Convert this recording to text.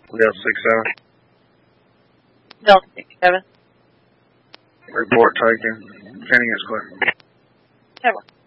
Delta 67. Delta 67. Report taken. Pending is clear. Never.